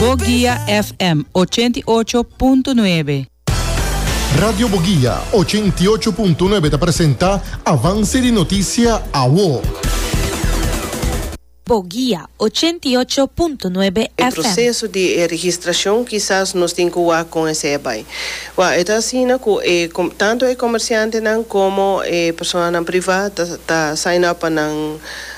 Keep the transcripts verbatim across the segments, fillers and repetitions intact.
Boguía F M ochenta y ocho punto nueve. Radio Boguía ochenta y ocho punto nueve te presenta Avance de Noticia A W O. Boguía ochenta y ocho punto nueve F M. El proceso de registración quizás nos tenga que con ese bai. Wa eta assim que tanto el comerciante nan como eh, persona privada ta, ta sign up nan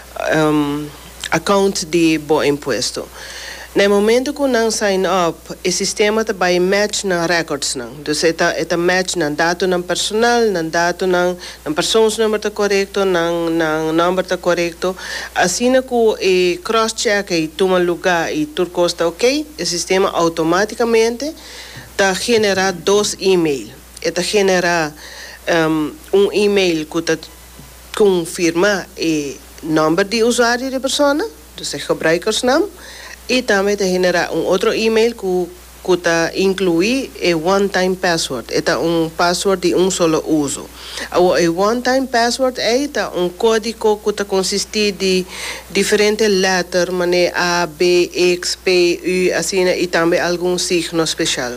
um, account de bo impuesto. No momento que não sign up, o sistema vai match na records não. Então eta eta match na dado na personal, na dado na na persons number tá correto, na na number tá correto. Assim que e cross check e toma lugar e tudo costa ok, o sistema automaticamente tá generar dois e-mail. Eta genera um, um e-mail que tá confirma e number de usuário de persona, então é gebruikersnaam. E também te genera um outro e-mail que que tá inclui e one-time password. É um password de um solo uso. O one-time password é um código que tá consiste de diferentes letras, mané A, B, X, P, U, assim e também algum signo especial.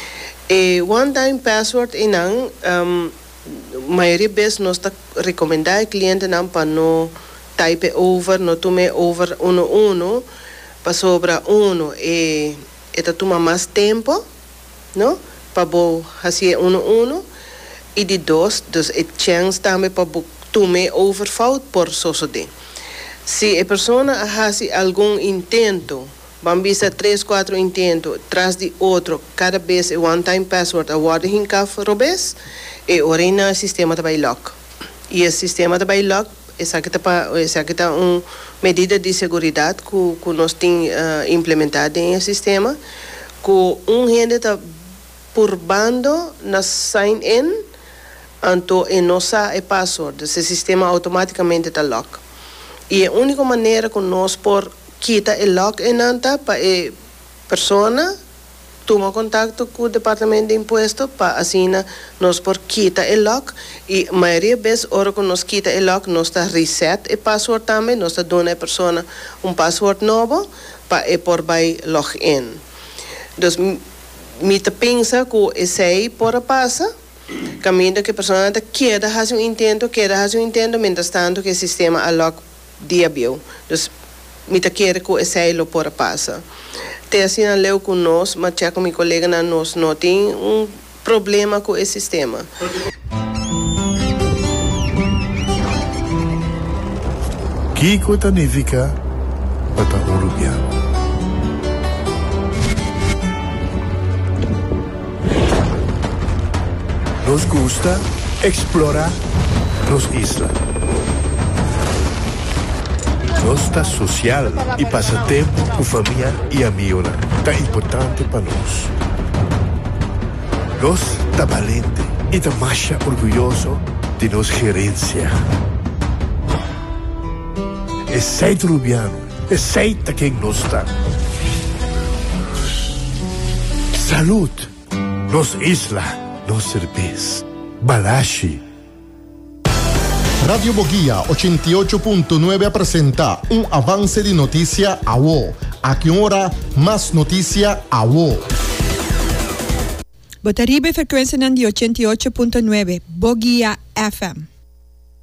E one-time password é não, um, maioria vezes nós tá recomendar ao cliente não para não type over, não tome over uno uno. Para sobra uno e eta toma mais tempo, não? Para bo fazer uno uno e de dois, dus a chance também para bo tome overfout por sosode. Se a pessoa faz algum intento, vamos ver três, quatro intentos, tras de outro, cada vez é one time password, a word hincaf robes e orena o sistema também lock. E o sistema também lock essa que tá essa que tá uma medida de segurança que que nós tem uh, implementado em sistema que um gente tá purbando na sign in anto e nossa e password esse sistema automaticamente tá lock e a única maneira que nós por quita o lock em anta para a persona toma contato com o departamento de imposto para assim nós por quita o lock e a maioria vezes hora que nós quita o lock nós está reset o password também nós está dando a pessoa um password novo para e por vai login. Então me te pensa que esse aí por passa caminho que a pessoa está queda fazer um intento queda fazer um intento mientras tanto que o sistema a lock diabiu. Então me te quer que esse aí lo por passa. Te assim leu com nós, mas já com meu colega na nós não tem um problema com esse sistema. Kiko significa para Uruguaiano. Nos gusta explorar las islas. Nossa social e passatempo com família e amigos é importante para nós. Nós está valente e está mais orgulhoso de nossa gerência. É seito rubiano, é seita quem nós está. Saúde, nos isla, nos cerveza, balashi. Radio Boguía ochenta y ocho punto nueve presenta un avance de noticia A W O. ¿A qué hora más noticia A W O? Botaribe frecuencia de ochenta y ocho punto nueve Boguía F M.